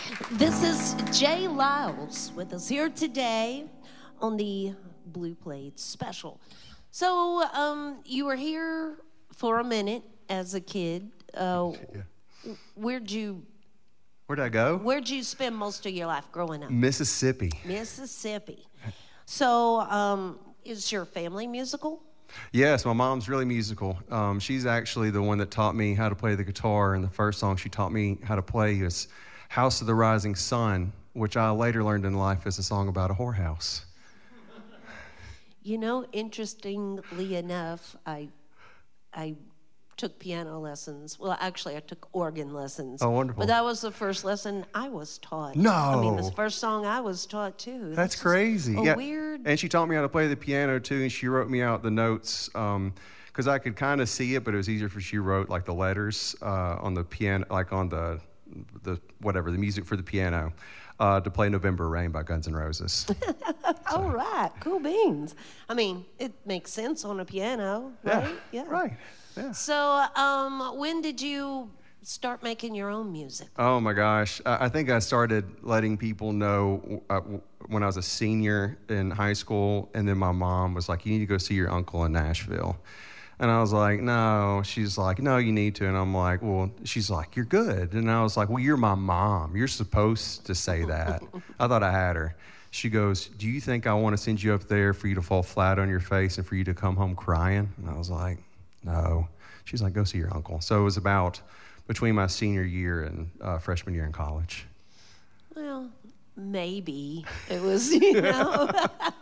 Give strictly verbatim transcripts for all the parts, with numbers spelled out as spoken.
This is Jay Lyles with us here today on the Blue Plate Special. So, um, you were here for a minute as a kid. Uh, yeah. Where'd you... Where'd I go? Where'd you spend most of your life growing up? Mississippi. Mississippi. So, um, is your family musical? Yes, my mom's really musical. Um, she's actually the one that taught me how to play the guitar, and the first song she taught me how to play was House of the Rising Sun, which I later learned in life is a song about a whorehouse. You know, interestingly enough, I I took piano lessons. Well, actually, I took organ lessons. Oh, wonderful. But that was the first lesson I was taught. No. I mean, the first song I was taught, too. That's, That's crazy. A yeah. weird... And she taught me how to play the piano, too, and she wrote me out the notes because um, I could kind of see it, but it was easier for she wrote, like, the letters uh, on the piano, like on the, the whatever, the music for the piano, uh, to play November Rain by Guns N' Roses. All so. Right. Cool beans. I mean, it makes sense on a piano, right? Yeah, yeah. Right. Yeah. So, um, when did you start making your own music? Oh my gosh, I think I started letting people know uh, when I was a senior in high school, and then my mom was like, "You need to go see your uncle in Nashville," and I was like, "No." She's like, "No, you need to," and I'm like, "Well," she's like, "You're good," and I was like, "Well, you're my mom. You're supposed to say that." I thought I had her. She goes, "Do you think I want to send you up there for you to fall flat on your face and for you to come home crying?" And I was like, "No." She's like, "Go see your uncle." So it was about between my senior year and uh, freshman year in college. Well, maybe it was, you know.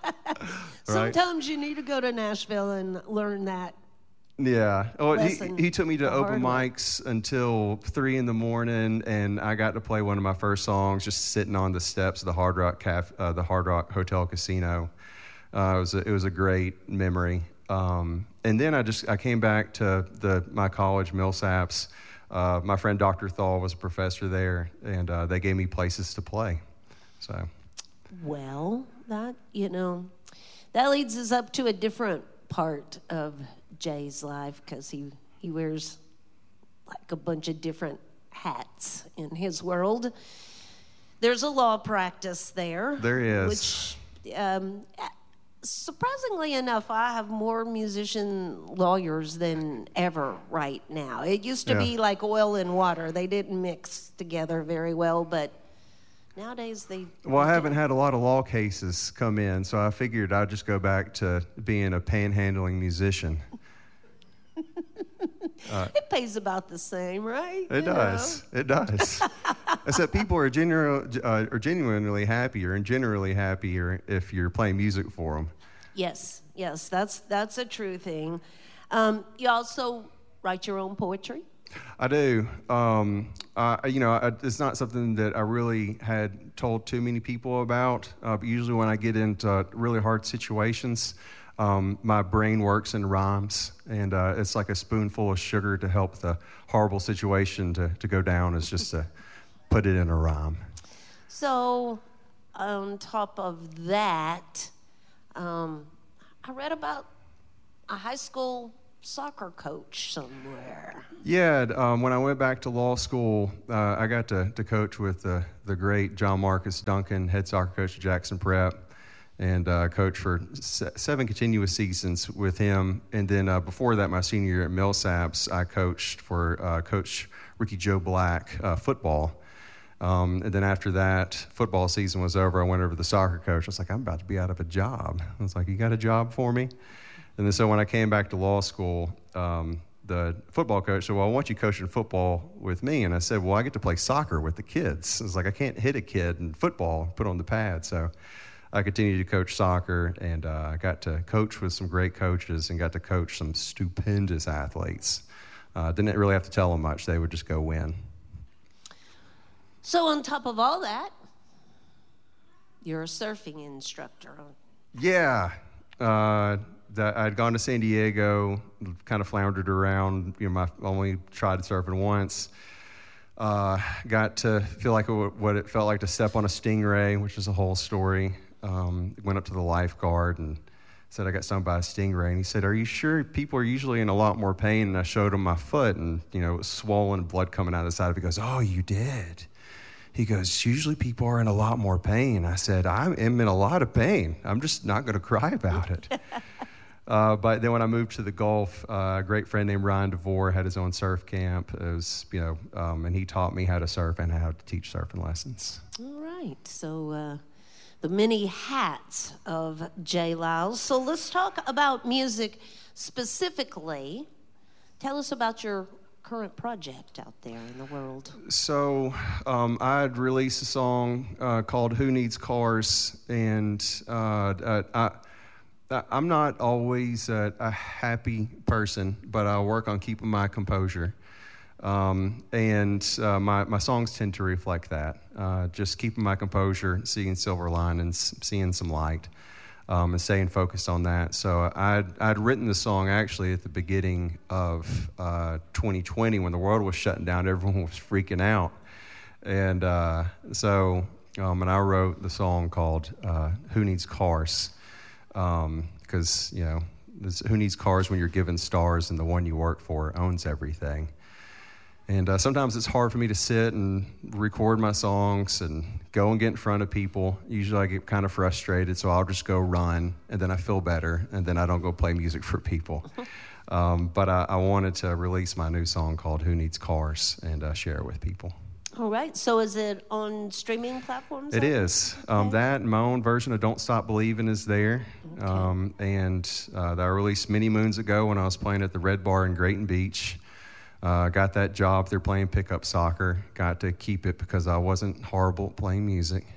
Sometimes you need to go to Nashville and learn that. Yeah. Oh, lesson he, he took me to open way. mics until three in the morning, and I got to play one of my first songs just sitting on the steps of the Hard Rock Caf, uh, the Hard Rock Hotel Casino. Uh, it was a, it was a great memory. Um, and then I just I came back to the my college, Millsaps. Uh, my friend Doctor Thal was a professor there, and uh, they gave me places to play. So, well, that you know, that leads us up to a different part of Jay's life because he he wears like a bunch of different hats in his world. There's a law practice there. There is. Which. Um, Surprisingly enough, I have more musician lawyers than ever right now. It used to yeah. be like oil and water. They didn't mix together very well, but nowadays they... Well, I they haven't do. had a lot of law cases come in, so I figured I'd just go back to being a panhandling musician. Uh, it pays about the same, right? It you does. Know? It does. Except people are, genu- uh, are genuinely happier and generally happier if you're playing music for them. Yes, yes, that's that's a true thing. Um, you also write your own poetry? I do. Um, I, you know, I, it's not something that I really had told too many people about. Uh, but usually when I get into really hard situations, Um, my brain works in rhymes, and uh, it's like a spoonful of sugar to help the horrible situation to, to go down is just to put it in a rhyme. So, on top of that, um, I read about a high school soccer coach somewhere. Yeah, um, when I went back to law school, uh, I got to, to coach with the, the great John Marcus Duncan, head soccer coach at Jackson Prep. And uh, coached for se- seven continuous seasons with him. And then uh, before that, my senior year at Millsaps, I coached for uh, Coach Ricky Joe Black uh, football. Um, and then after that, football season was over, I went over to the soccer coach. I was like, I'm about to be out of a job. I was like, you got a job for me? And then so when I came back to law school, um, the football coach said, well, I want you coaching football with me. And I said, well, I get to play soccer with the kids. I was like, I can't hit a kid in football, put on the pad. So I continued to coach soccer, and uh, I got to coach with some great coaches and got to coach some stupendous athletes. Uh, didn't really have to tell them much. They would just go win. So on top of all that, you're a surfing instructor. Yeah. Uh, that I'd gone to San Diego, kind of floundered around. You know, my only tried surfing once. Uh, got to feel like it, what it felt like to step on a stingray, which is a whole story. Um, went up to the lifeguard and said I got stung by a stingray, and he said, "Are you sure? People are usually in a lot more pain." And I showed him my foot, and you know, it was swollen, blood coming out of the side of it. He goes, "Oh, you did." He goes, usually people are in a lot more pain. I said, I am in a lot of pain. I'm just not going to cry about it. uh, but then when I moved to the Gulf, uh, a great friend named Ryan DeVore had his own surf camp. It was, you know, um, and he taught me how to surf and how to teach surfing lessons. All right. So uh, the many hats of Jay Lyles. So let's talk about music specifically. Tell us about your current project out there in the world. So um, I'd released a song uh, called Who Needs Cars, and uh, I, I, I'm not always a, a happy person, but I work on keeping my composure. Um, and uh, my, my songs tend to reflect that, uh, just keeping my composure, seeing silver linings, seeing some light. Um, and staying focused on that. So I'd, I'd written the song actually at the beginning of uh, twenty twenty when the world was shutting down. Everyone was freaking out. And uh, so, um, and I wrote the song called uh, Who Needs Cars? Because, um, you know, this, who needs cars when you're given stars and the one you work for owns everything? And uh, sometimes it's hard for me to sit and record my songs and go and get in front of people. Usually I get kind of frustrated, so I'll just go run, and then I feel better, and then I don't go play music for people. um, but I, I wanted to release my new song called Who Needs Cars and uh, share it with people. All right. So is it on streaming platforms? It is. Okay. Um, that and my own version of Don't Stop Believing is there. Okay. Um, and uh, that I released many moons ago when I was playing at the Red Bar in Grayton Beach. Uh, got that job through playing pickup soccer. Got to keep it because I wasn't horrible at playing music.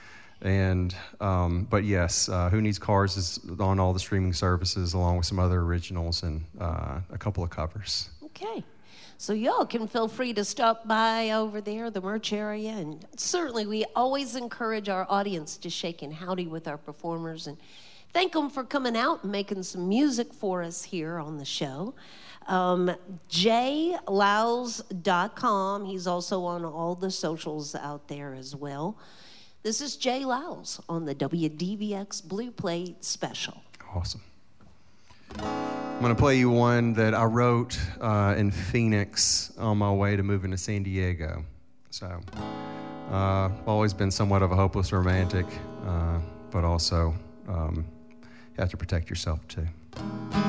And um, but yes, uh, Who Needs Cars is on all the streaming services along with some other originals and uh, a couple of covers. Okay. So y'all can feel free to stop by over there, the merch area. And certainly we always encourage our audience to shake and howdy with our performers and thank them for coming out and making some music for us here on the show. Um, jay lyles dot com. He's also on all the socials out there as well. This is Jay Lyles on the W D B X Blue Plate Special. Awesome. I'm going to play you one that I wrote uh, in Phoenix on my way to moving to San Diego. So, uh, I've always been somewhat of a hopeless romantic, uh, but also um, you have to protect yourself too.